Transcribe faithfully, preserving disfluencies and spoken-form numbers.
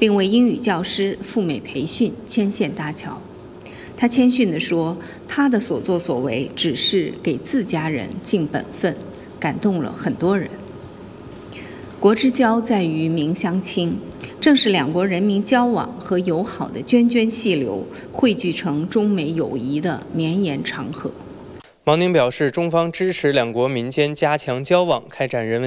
并为英语教师赴美培训牵线搭桥。他谦逊地说，他的所作所为只是给自家人尽本分，感动了很多人。国之交在于民相亲，正是两国人民交往和友好的涓涓细流汇聚成中美友谊的绵延长河。 毛宁表示，中方支持两国民间加强交往，开展人文